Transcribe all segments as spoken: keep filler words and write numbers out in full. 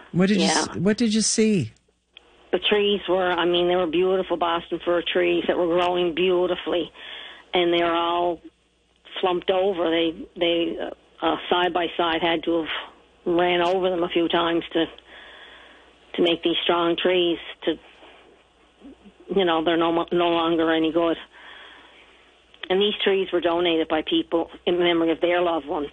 What did yeah. you What did you see? The trees were, I mean, they were beautiful Boston fir trees that were growing beautifully, and they're all slumped over. They they uh, side by side had to have ran over them a few times to to make these strong trees. To you know, they're no no longer any good. And these trees were donated by people in memory of their loved ones.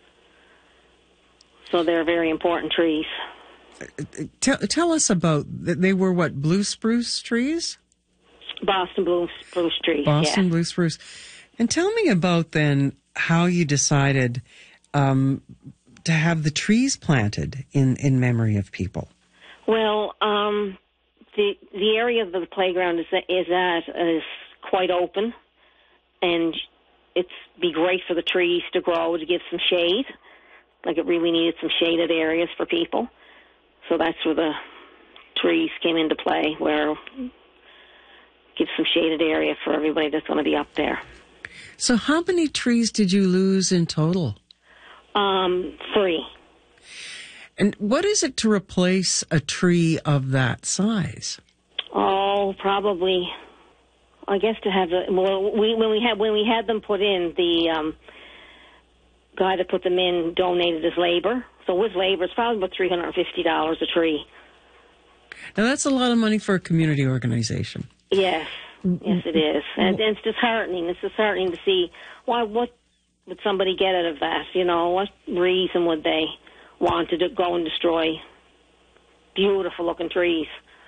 So they're very important trees. Tell, tell us about, they were what, blue spruce trees? Boston blue spruce trees, Boston yeah. blue spruce. And tell me about then how you decided um, to have the trees planted in, in memory of people. Well, um, the the area of the playground is is at is quite open, and it's be great for the trees to grow to give some shade. Like it really needed some shaded areas for people. So that's where the trees came into play, where give some shaded area for everybody that's going to be up there. So how many trees did you lose in total? Um, three. And what is it to replace a tree of that size? Oh, probably. I guess to have the well, we when we had when we had them put in, the um, guy that put them in donated his labor. So with labor, it's probably about three hundred and fifty dollars a tree. Now that's a lot of money for a community organization. Yes, yes, it is, and, and it's disheartening. It's disheartening to see why. What would somebody get out of that? You know, what reason would they want to do, go and destroy beautiful looking trees?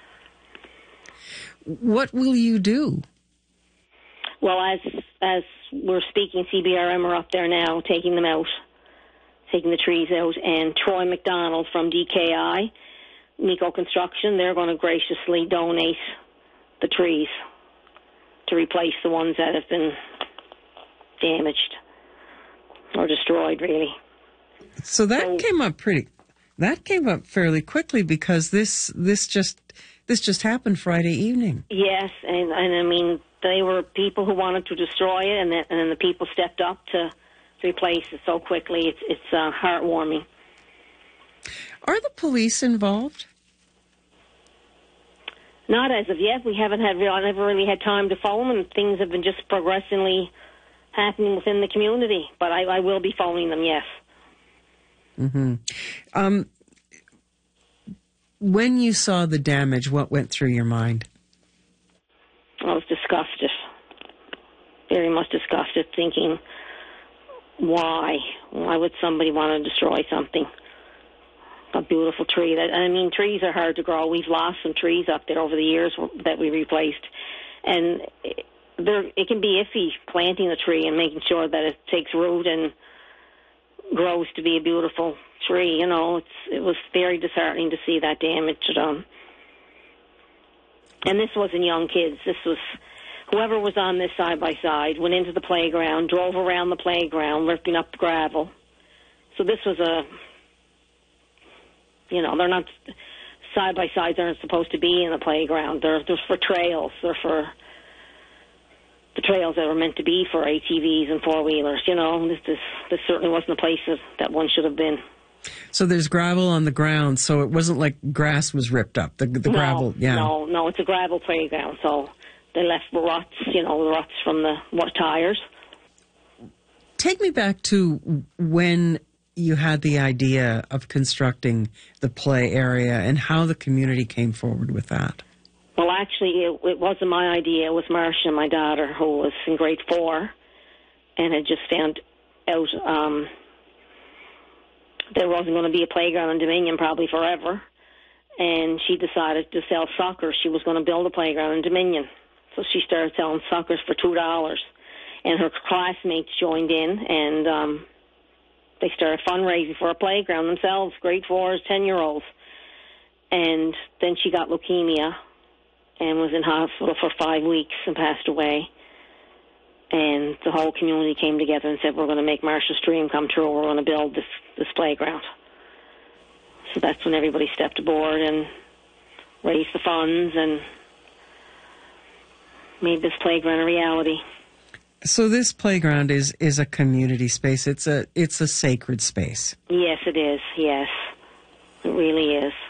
What will you do? Well, as as we're speaking, C B R M are up there now, taking them out, taking the trees out, and Troy McDonald from D K I, Nico Construction, they're going to graciously donate the trees to replace the ones that have been damaged or destroyed, really. So that So, came up pretty. That came up fairly quickly because this this just this just happened Friday evening. yes, and and I mean they were people who wanted to destroy it, and then, and then the people stepped up to, to replace it so quickly. It's it's uh, heartwarming. Are the police involved? Not as of yet. We haven't had. I never really had time to phone them. Things have been just progressively happening within the community. But I, I will be phoning them. Yes. Mm-hmm. Um, when you saw the damage, what went through your mind? I was disgusted. Very much disgusted, thinking, why? Why would somebody want to destroy something? A beautiful tree. That I mean, trees are hard to grow. We've lost some trees up there over the years that we replaced, and there it can be iffy planting a tree and making sure that it takes root and grows to be a beautiful tree. You know, it's it was very disheartening to see that damage done. And this wasn't young kids. This was whoever was on this side by side went into the playground, drove around the playground, lifting up gravel. So this was a. You know, they're not, side-by-sides aren't supposed to be in the playground. They're, they're for trails. They're for the trails that were meant to be for A T Vs and four-wheelers. You know, this, this, this certainly wasn't the place that one should have been. So there's gravel on the ground, so it wasn't like grass was ripped up. The, the no, gravel, yeah. No, no, it's a gravel playground, so they left the ruts, you know, the ruts from the what, tires. Take me back to when you had the idea of constructing the play area and how the community came forward with that. Well, actually, it, it wasn't my idea. It was Marcia, my daughter, who was in grade four and had just found out um, there wasn't going to be a playground in Dominion probably forever. And she decided to sell suckers. She was going to build a playground in Dominion. So she started selling suckers for two dollars. And her classmates joined in, and um, they started fundraising for a playground themselves, grade fours, ten-year-olds. And then she got leukemia and was in hospital for five weeks and passed away. And the whole community came together and said, we're going to make Marcia's dream come true. We're going to build this, this playground. So that's when everybody stepped aboard and raised the funds and made this playground a reality. So this playground is, is a community space. It's a it's a sacred space. Yes, it is. Yes, it really is.